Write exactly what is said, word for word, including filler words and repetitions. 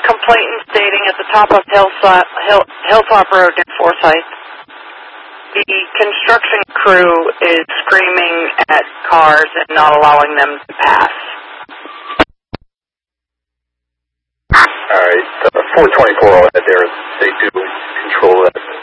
complainant stating at the top of Hillside, Hill, Hilltop Road in Forsyth, the construction crew is screaming at cars and not allowing them to pass. All right, uh, four twenty-four, there, they do control that.